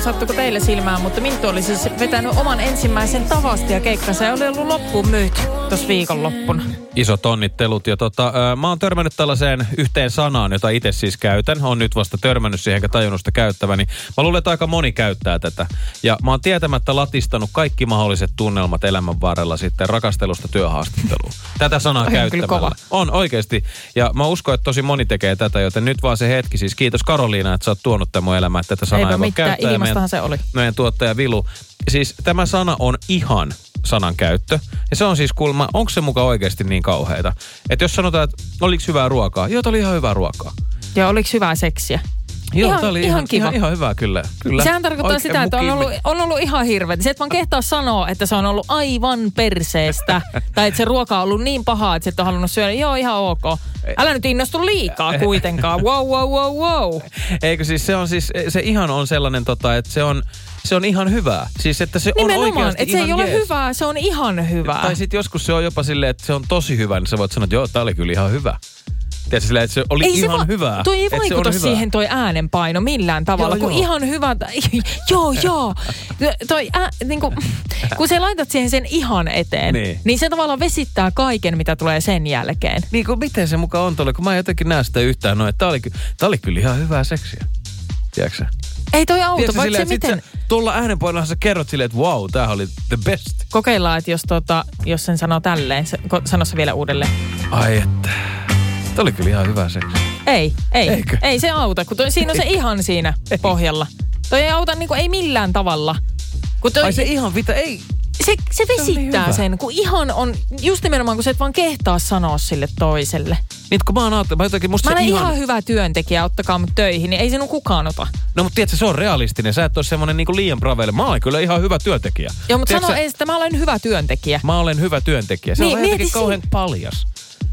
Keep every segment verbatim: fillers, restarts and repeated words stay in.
sattuiko teille silmään, mutta Minttu oli siis vetänyt oman ensimmäisen Tavastia-keikkansa ja oli ollut loppuun myyty tuossa viikonloppuna. Isot onnittelut. Ja tota, ää, mä oon törmännyt tällaiseen yhteen sanaan, jota itse siis käytän. Oon nyt vasta törmännyt siihen, enkä tajunnut sitä käyttäväni. Mä luulen, että aika moni käyttää tätä. Ja mä oon tietämättä latistanut kaikki mahdolliset tunnelmat elämän varrella sitten rakastelusta työhaastatteluun. Tätä sanaa on käyttämällä. On oikeasti. Ja mä uskon, että tosi moni tekee tätä, joten nyt vaan se hetki. Siis kiitos Karoliina, että sä oot tuonut tämän mun elämään. Tätä sanaa ei voi käyttää. Ilmastahan se oli. Meidän tuottaja Vilu. Siis tämä sana on ihan sanan käyttö. Ja se on siis kuulemma, onko se muka oikeasti niin kauheita? Että jos sanotaan, että oliko hyvää ruokaa? Joo, oli ihan hyvää ruokaa. Ja oliko hyvää seksiä? Joo, ihan, tämä oli ihan, ihan, kiva. Ihan, ihan hyvä, kyllä. kyllä. Sehän tarkoittaa Oikein sitä, että on ollut, mukiin. on ollut ihan hirveä. Se, että vaan kehtaa sanoa, että se on ollut aivan perseestä. Tai että se ruoka on ollut niin pahaa, että sä et ole halunnut syödä. Joo, ihan ok. Älä nyt innostu liikaa kuitenkaan. Wow, wow, wow, wow. Eikö siis se on siis, se ihan on sellainen tota, että se on, se on ihan hyvää. Siis että se nimenomaan, on oikeasti että se ihan ei ole jees. hyvää, se on ihan hyvää. Tai sitten joskus se on jopa silleen, että se on tosi hyvä, niin sä voit sanoa, että joo, tää oli kyllä ihan hyvä. Tiedätkö silleen, että se oli ei ihan se va- hyvää. Toi ei vaikuta se siihen toi äänenpaino millään tavalla, joo, kun joo. ihan hyvä, joo joo. Toi ää, niinku, kun sä laitat siihen sen ihan eteen, niin. niin se tavallaan vesittää kaiken, mitä tulee sen jälkeen. Niin kuin miten se mukaan on tuolla, kun mä en jotenkin näe sitä yhtään noin, että tää oli, tää oli kyllä ihan hyvää seksiä. Tiedätkö sä? Ei toi auto, Tiedätkö, vaikka silleen, se miten... Sä, tuolla äänenpainollahan sä kerrot silleen, että wow, tää oli the best. Kokeillaan, että jos, tota, jos sen sanoo tälleen, se, sano se vielä uudelleen. Ai että, tää oli kyllä ihan hyvää seksiä. Ei, ei, Eikö? ei se auta, kun toi, siinä on se ihan siinä pohjalla. Toi ei auta niinku, ei millään tavalla. Kun toi, Ai se ihan vita, ei. Se, se vesittää niin hyvä. sen, kun ihan on, just nimenomaan kun sä et vaan kehtaa sanoa sille toiselle. Niin kun mä oon ajatellut, mä jotenkin musta Mä se olen ihan... ihan hyvä työntekijä, ottakaa mut töihin, niin ei sinun kukaan ota. No mutta tiedätkö, se on realistinen. Sä et ole semmonen niinku liian braveille. Mä olen kyllä ihan hyvä työntekijä. Joo, mutta Tiedätkö sano sä- edes, että mä olen hyvä työntekijä. Mä olen hyvä työntekijä. Se Niin, on vähän jotenkin mieti kauhean paljas.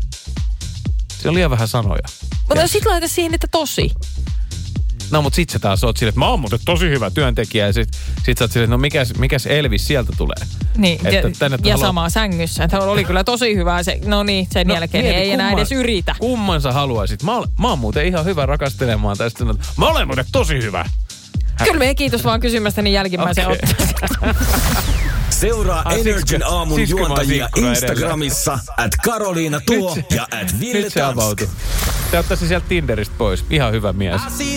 Se on liian vähän sanoja. Mutta yes. sit laita siihen, että tosi. No mut sit sä taas oot silleen, että mä oon muuten tosi hyvä työntekijä. Ja sit, sit sä oot silleen, että no mikäs, mikäs Elvis sieltä tulee. Niin, Että ja, tänne ja haluaa- samaa sängyssä. Että oli kyllä tosi hyvää se, no niin, sen No, jälkeen mieti, niin ei enää kumman- edes yritä. Kumman sä haluaisit? Mä, oon- mä oon muuten ihan hyvä rakastelemaan tästä. Sanot, mä olen muuten tosi hyvä. Kyllä me kiitos vaan kysymästäni jälkimmäisen Okei. ottaa. Seuraa Ai, Energin siksikö- aamun siksikö mä oon juontajia sikkuna Instagramissa at Karoliina Tuo Nyt se- ja at Ville Nyt se Tanska. avautui. Se ottaisi sieltä Tinderistä pois. Ihan hyvä mies.